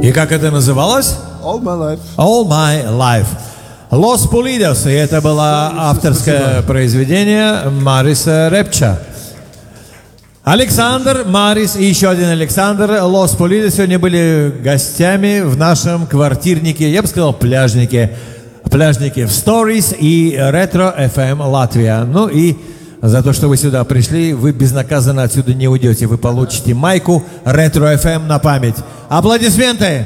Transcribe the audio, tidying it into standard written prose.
И как это называлось? All My Life. All My Life. Los Pulidos. И это было авторское произведение Мариса Репча. Александр, Марис и еще один Александр Лос Пулидос сегодня были гостями в нашем квартирнике, я бы сказал пляжнике в Stories и Retro FM Латвия. Ну и за то, что вы сюда пришли, вы безнаказанно отсюда не уйдете. Вы получите майку Retro FM на память. Аплодисменты!